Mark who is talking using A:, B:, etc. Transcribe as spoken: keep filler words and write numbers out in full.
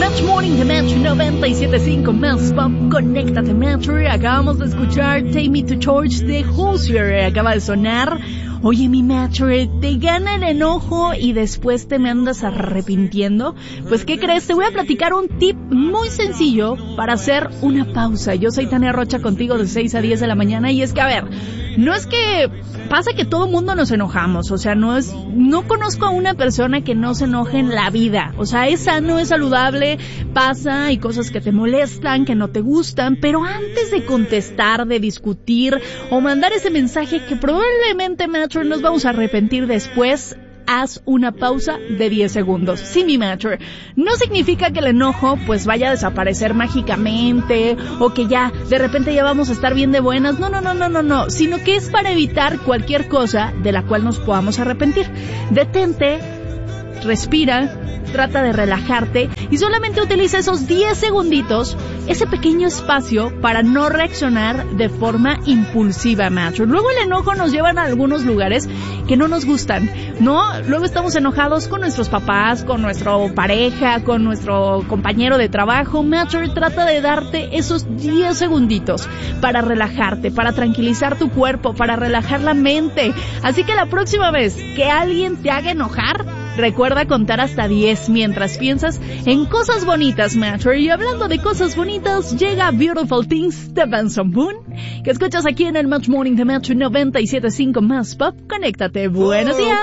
A: Match Morning de Metro noventa y siete punto cinco Más Pop, conéctate Metro. Acabamos de escuchar Take Me to Church de Hozier, acaba de sonar. Oye, mi Metro, ¿te gana el enojo y después te me andas arrepintiendo? Pues, ¿qué crees? Te voy a platicar un tip muy sencillo para hacer una pausa. Yo soy Tania Rocha contigo de seis a diez de la mañana y es que, a ver, no es que pasa que todo mundo nos enojamos, o sea, no es, no conozco a una persona que no se enoje en la vida, o sea, es sano, es saludable, pasa, hay cosas que te molestan, que no te gustan, pero antes de contestar, de discutir o mandar ese mensaje que probablemente nos vamos a arrepentir después, haz una pausa de diez segundos. Sí, mi Matcher, no significa que el enojo pues vaya a desaparecer mágicamente o que ya de repente ya vamos a estar bien de buenas. No, no, no, no, no, no, sino que es para evitar cualquier cosa de la cual nos podamos arrepentir. Detente, respira, trata de relajarte y solamente utiliza esos diez segunditos, ese pequeño espacio para no reaccionar de forma impulsiva, macho. Luego el enojo nos lleva a algunos lugares que no nos gustan, ¿no? Luego estamos enojados con nuestros papás, con nuestra pareja, con nuestro compañero de trabajo. Macho, trata de darte esos diez segunditos para relajarte, para tranquilizar tu cuerpo, para relajar la mente. Así que la próxima vez que alguien te haga enojar, recuerda contar hasta diez mientras piensas en cosas bonitas, Matcher. Y hablando de cosas bonitas, llega Beautiful Things de Benson Boone, que escuchas aquí en el Match Morning de Metro noventa y siete punto cinco Más Pop. Conéctate. Buenos días.